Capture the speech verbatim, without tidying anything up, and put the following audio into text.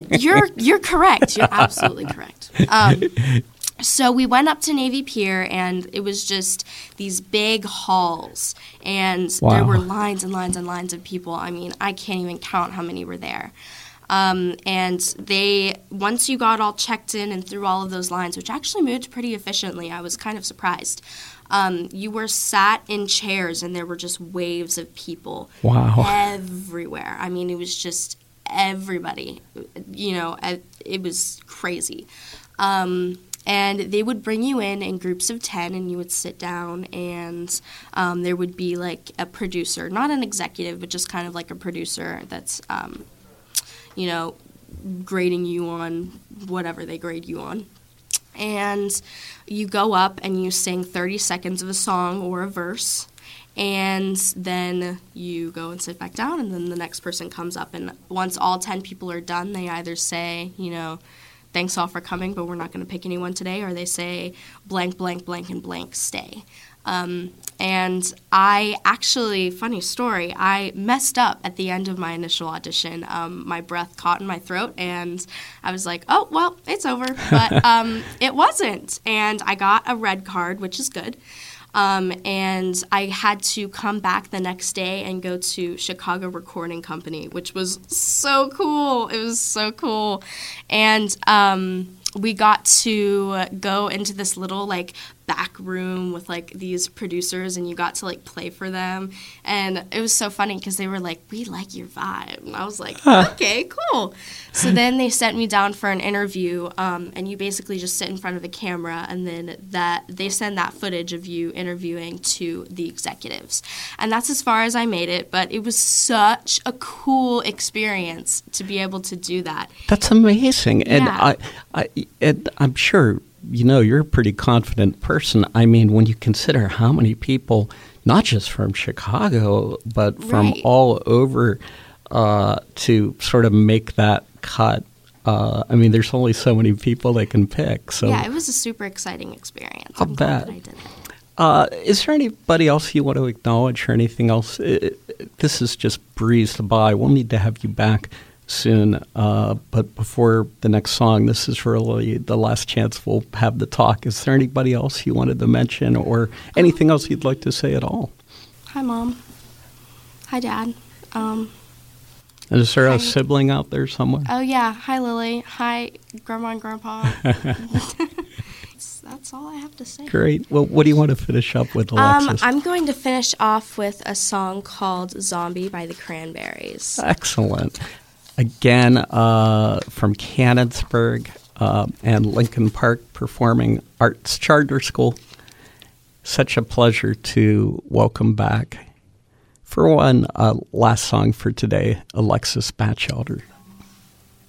You're you're correct. You're absolutely correct. Um, so we went up to Navy Pier, and it was just these big halls, and wow. there were lines and lines and lines of people. I mean, I can't even count how many were there. Um, and they, once you got all checked in and through all of those lines, which actually moved pretty efficiently, I was kind of surprised. Um, you were sat in chairs, and there were just waves of people wow. everywhere. I mean, it was just everybody. You know, it was crazy. Um, and they would bring you in in groups of ten, and you would sit down, and um, there would be like a producer, not an executive, but just kind of like a producer that's, um, you know, grading you on whatever they grade you on. And you go up and you sing thirty seconds of a song or a verse, and then you go and sit back down, and then the next person comes up. And once all ten people are done, they either say, you know, thanks all for coming, but we're not going to pick anyone today, or they say blank, blank, blank, and blank, stay. Um, and I actually, funny story, I messed up at the end of my initial audition. Um, my breath caught in my throat, and I was like, oh, well, it's over. But um, it wasn't. And I got a red card, which is good. Um, and I had to come back the next day and go to Chicago Recording Company, which was so cool. It was so cool. And um, we got to go into this little, like, back room with, like, these producers, and you got to, like, play for them. And it was so funny because they were like, we like your vibe. And I was like, okay, cool. So then they sent me down for an interview, um, and you basically just sit in front of the camera, and then that they send that footage of you interviewing to the executives. And that's as far as I made it, but it was such a cool experience to be able to do that. That's amazing. And Yeah. I, I, and I'm sure, you know, you're a pretty confident person. I mean, when you consider how many people, not just from Chicago, but from Right. all over, uh, to sort of make that cut. Uh, I mean, there's only so many people they can pick. So Yeah, it was a super exciting experience. I'll I'm glad bet. that I did it. Uh, is there anybody else you want to acknowledge or anything else? It, it, this is just breezed by. We'll need to have you back soon. Uh, but before the next song, this is really the last chance we'll have the talk. Is there anybody else you wanted to mention or anything else you'd like to say at all? Hi, Mom. Hi, Dad. Um, Is there Hi. a sibling out there somewhere? oh, yeah. Hi, Lily. Hi, Grandma and Grandpa. That's all I have to say. Great. Well, what do you want to finish up with, Um, Alexis? I'm going to finish off with a song called Zombie by the Cranberries. Excellent. Again, uh, from Canonsburg uh, and Lincoln Park Performing Arts Charter School. Such a pleasure to welcome back, for one, uh, last song for today, Alexis Batchelder.